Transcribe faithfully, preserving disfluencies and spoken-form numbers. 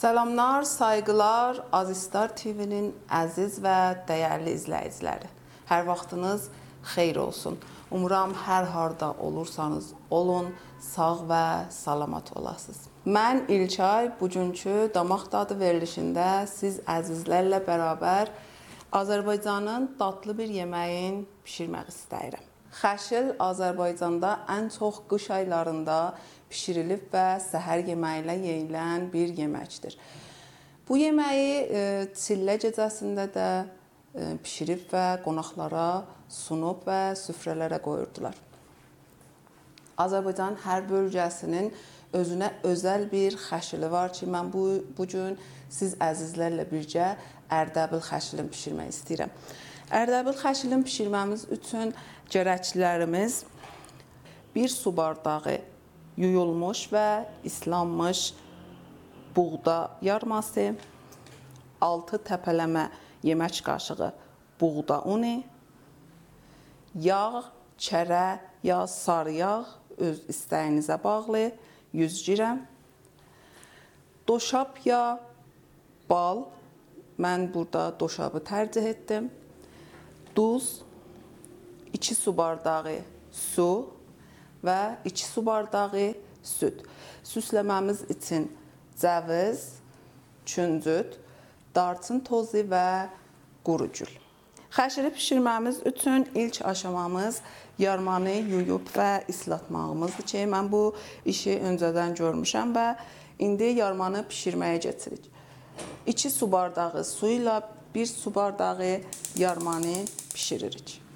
Salamlar, sayğılar, Azistar T V-nin əziz və dəyərli izləyiciləri. Hər vaxtınız xeyir olsun. Umuram hər harda olursanız olun, sağ və salamat olasınız. Mən İlçay, bugünkü damaq dadı verilişində siz əzizlərlə bərabər Azərbaycanın dadlı bir yeməyin pişirmək istəyirəm. Xəşil Azərbaycanda ən çox qış aylarında pişirilib və səhər yeməyi ilə yeyilən bir yeməkdir. Bu yeməyi e, çillə gecəsində də e, pişirib və qonaqlara sunub və süfrələrə qoyurdular. Azərbaycanın hər bölgəsinin özünə özəl bir xəşili var ki, mən bu bugün siz əzizlərlə birgə Ərdəbil xəşilini pişirmək istəyirəm. Ərdəbil xəşilini pişirməmiz üçün gərəklilərimiz bir su bardağı yuyulmuş və islanmış buğda yarması, altı təpələmə yemək qaşığı buğda unu, yağ, kərə ya sarı yağ öz istəyinizə bağlı yüz qram, doşab ya bal, mən burada doşabı tərcih etdim, duz, iki su bardağı su və iki su bardağı süd. Süsləməmiz üçün cəviz, küncüt, darçın tozu və quru gül. Xəşili pişirməmiz üçün ilk aşamamız yarmanı yuyub və islatmağımızdır ki, mən bu işi öncədən görmüşəm və indi yarmanı pişirməyə keçirik. iki su bardağı su ilə bir su bardağı yarmanı pişiririk.